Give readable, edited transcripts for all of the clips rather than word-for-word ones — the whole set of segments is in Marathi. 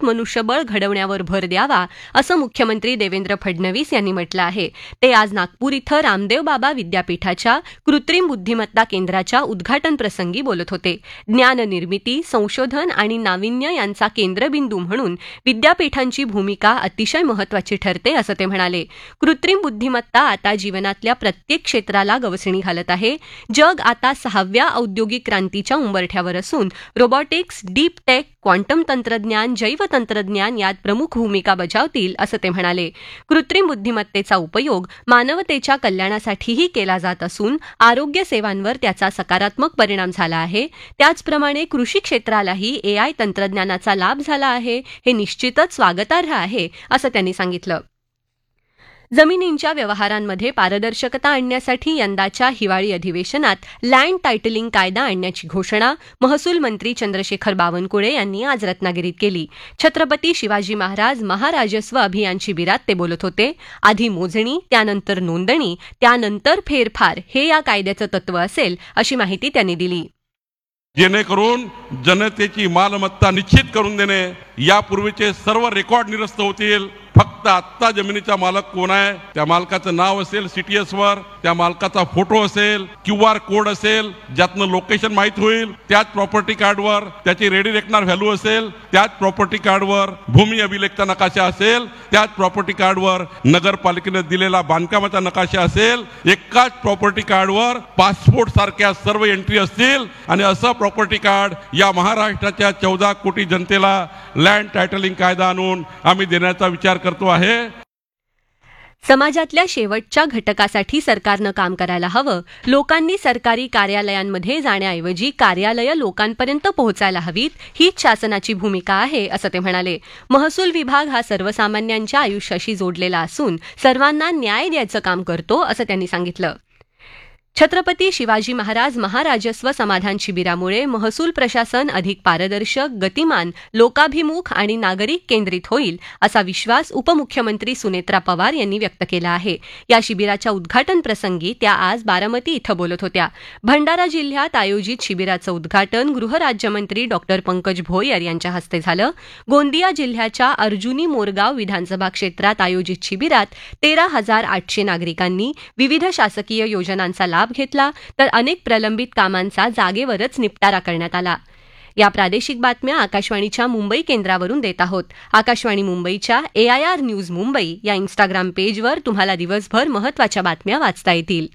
सुसंस्कृत मनुष्यबळ घडवण्यावर भर द्यावा असं मुख्यमंत्री देवेंद्र फडणवीस यांनी म्हटलं आहे. ते आज नागपूर इथं रामदेव बाबा विद्यापीठाच्या कृत्रिम बुद्धिमत्ता केंद्राच्या उद्घाटन प्रसंगी बोलत होते. ज्ञाननिर्मिती, संशोधन आणि नाविन्य यांचा केंद्रबिंदू म्हणून विद्यापीठांची भूमिका अतिशय महत्वाची ठरते असं ते म्हणाले. कृत्रिम बुद्धिमत्ता आता जीवनातल्या प्रत्येक क्षेत्राला गवसणी घालत आहे. जग आता 6व्या औद्योगिक क्रांतीच्या उंबरठ्यावर असून रोबोटिक्स, डीप टेक, क्वांटम तंत्रज्ञान, जैव तंत्रज्ञान यात प्रमुख भूमिका बजावतील असं ते म्हणाले. कृत्रिम बुद्धिमत्तेचा उपयोग मानवतेच्या कल्याणासाठीही केला जात असून आरोग्य सेवांवर त्याचा सकारात्मक परिणाम झाला आहे. त्याचप्रमाणे कृषी क्षेत्रालाही एआय तंत्रज्ञानाचा लाभ झाला आहे. हे निश्चितच स्वागतार्ह आहे असं त्यांनी सांगितलं. जमिनींच्या व्यवहारांमध्ये पारदर्शकता आणण्यासाठी यंदाच्या हिवाळी अधिवेशनात लँड टायटलिंग कायदा आणण्याची घोषणा महसूल मंत्री चंद्रशेखर बावनकुळे यांनी आज रत्नागिरीत केली. छत्रपती शिवाजी महाराज महाराजस्व अभियान शिबिरात ते बोलत होते. आधी मोजणी, त्यानंतर नोंदणी, त्यानंतर फेरफार हे या कायद्याचं तत्व असेल अशी माहिती त्यांनी दिली. जेणेकरून जनतेची मालमत्ता निश्चित करून देणे, यापूर्वीचे सर्व रेकॉर्ड निरस्त होतील. फक्त आत्ता जमिनीचा मालक कोण आहे, त्या मालकाचं नाव असेल सीटीएस वर, त्या मालकाचा फोटो असेल, QR कोड असेल, ज्यातनं लोकेशन माहित होईल. त्याच प्रॉपर्टी कार्डवर त्याची रेडी रेकनर व्हॅल्यू असेल, त्याच प्रॉपर्टी कार्डवर भूमी अभिलेखचा नकाशा असेल, त्याच प्रॉपर्टी कार्डवर नगरपालिकेने दिलेला बांधकामाचा नकाशा असेल, एकाच प्रॉपर्टी कार्डवर पासपोर्ट सारख्या सर्व एंट्री असतील. आणि असं प्रॉपर्टी कार्ड या महाराष्ट्राच्या 14 कोटी जनतेला लँड टायटलिंग कायदा आणून आम्ही देण्याचा विचार करतो आहे. समाजातल्या शेवटच्या घटकासाठी सरकारनं काम करायला हवं. लोकांनी सरकारी कार्यालयांमध्ये जाण्याऐवजी कार्यालयं लोकांपर्यंत पोहोचायला हवीत, हीच शासनाची भूमिका आहे असं ते म्हणाले. महसूल विभाग हा सर्वसामान्यांच्या आयुष्याशी जोडलेला असून सर्वांना न्याय द्यायचं काम करतो असं त्यांनी सांगितलं. छत्रपती शिवाजी महाराज महाराजस्व समाधान शिबिरामुळे महसूल प्रशासन अधिक पारदर्शक, गतिमान, लोकाभिमुख आणि नागरिक केंद्रित होईल असा विश्वास उपमुख्यमंत्री सुनेत्रा पवार यांनी व्यक्त केला आहे. या शिबिराच्या उद्घाटन प्रसंगी त्या आज बारामती इथं बोलत होत्या. भंडारा जिल्ह्यात आयोजित शिबिराचं उद्घाटन गृहराज्यमंत्री डॉ. पंकज भोयर यांच्या हस्ते झालं. गोंदिया जिल्ह्याच्या अर्जुनी मोरगाव विधानसभा क्षेत्रात आयोजित शिबिरात 13,800 नागरिकांनी विविध शासकीय योजनांचा लाभ घेतला, तर अनेक प्रलंबित कामांचा जागेवरच निपटारा करण्यात आला. या प्रादेशिक बातम्या आकाशवाणीच्या मुंबई केंद्रावरून देत आहोत. आकाशवाणी मुंबईच्या AIR न्यूज मुंबई या इन्स्टाग्राम पेजवर तुम्हाला दिवसभर महत्त्वाच्या बातम्या वाचता येतील.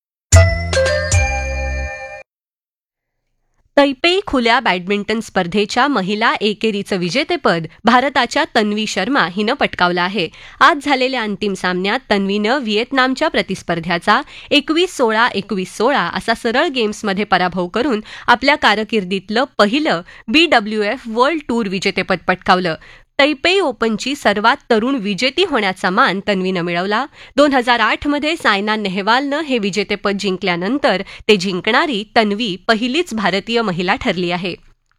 तैपेई खुल्या बॅडमिंटन स्पर्धेच्या महिला एकेरीचं विजेतेपद भारताच्या तन्वी शर्मा हिनं पटकावलं आहे. आज झालेल्या अंतिम सामन्यात तन्वीनं व्हिएतनामच्या प्रतिस्पर्ध्याचा 21-16, 21-16 असा सरळ गेम्समध्ये पराभव करून आपल्या कारकिर्दीतलं पहिलं BWF वर्ल्ड टूर विजेतेपद पटकावलं. तैपेई ओपनची सर्वात तरुण विजेती होण्याचा मान तन्वीनं मिळवला. 2008 मध्ये सायना नेहवालनं हे विजेतेपद जिंकल्यानंतर ते जिंकणारी तन्वी पहिलीच भारतीय महिला ठरली आहे.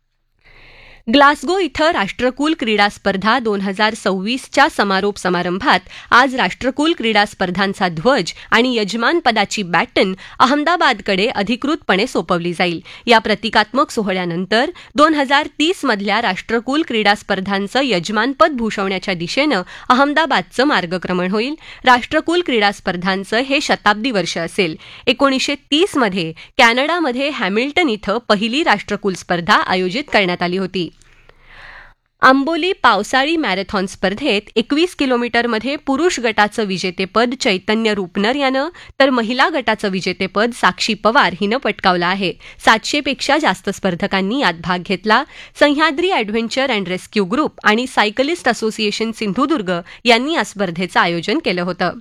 ग्लासगो इथं राष्ट्रकुल क्रीडा स्पर्धा 2026च्या समारोप समारंभात आज राष्ट्रकुल क्रीडा स्पर्धांचा ध्वज आणि यजमानपदाची बॅटन अहमदाबादकडे अधिकृतपणे सोपवली जाईल. या प्रतिकात्मक सोहळ्यानंतर 2030 मधल्या राष्ट्रकुल क्रीडा स्पर्धांचं यजमानपद भूषवण्याच्या दिशेनं अहमदाबादचं मार्गक्रमण होईल. राष्ट्रकुल क्रीडा स्पर्धांचं हे शताब्दी वर्ष असेल. 1930 मध्ये कॅनडामध्ये हॅमिल्टन इथं पहिली राष्ट्रकुल स्पर्धा आयोजित करण्यात आली होती. आंबोली पावसाळी मॅरेथॉन स्पर्धेत 21 किलोमीटरमध्ये पुरुष गटाचं विजेतेपद चैतन्य रुपनर यानं, तर महिला गटाचं विजेतेपद साक्षी पवार हिनं पटकावलं आहे. 700 पेक्षा जास्त स्पर्धकांनी यात भाग घेतला. Sahyadri adventure and rescue group आणि सायकलिस्ट असोसिएशन सिंधुदुर्ग यांनी या स्पर्धेचं आयोजन केलं होतं.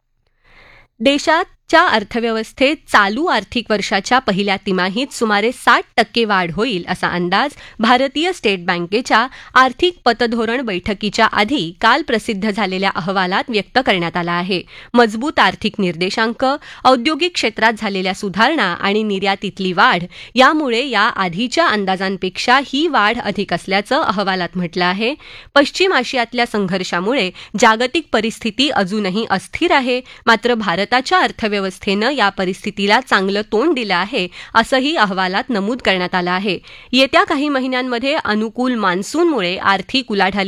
देशाच्या अर्थव्यवस्थेत चालू आर्थिक वर्षाच्या पहिल्या तिमाहीत सुमारे 60% वाढ होईल असा अंदाज भारतीय स्टेट बँकेच्या आर्थिक पतधोरण बैठकीच्या आधी काल प्रसिद्ध झालेल्या अहवालात व्यक्त करण्यात आला आहे. मजबूत आर्थिक निर्देशांक, औद्योगिक क्षेत्रात झालेल्या सुधारणा आणि निर्यातीतली वाढ यामुळे या आधीच्या अंदाजांपेक्षा ही वाढ अधिक असल्याचं अहवालात म्हटलं आहे. पश्चिम आशियातल्या संघर्षामुळे जागतिक परिस्थिती अजूनही अस्थिर आहे, मात्र भारताच्या अर्थव्यवस्थेनं या परिस्थितीला चांगलं तोंड दिलं आहे असंही अहवालात नमूद करण्यात आलं आहे. येत्या काही महिन्यांमध्ये अनुकूल मान्सूनमुळे आर्थिक उलाढाली